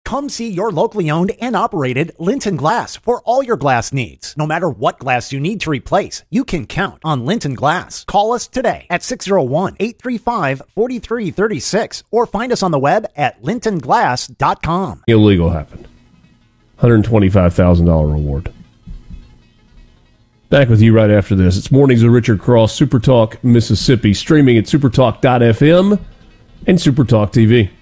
Come see your locally owned and operated Linton Glass for all your glass needs. No matter what glass you need to replace, you can count on Linton Glass. Call us today at 601-835-4336 or find us on the web at lintonglass.com. Illegal happened. $125,000 reward. Back with you right after this. It's Mornings with Richard Cross, Supertalk Mississippi, streaming at supertalk.fm and Supertalk TV.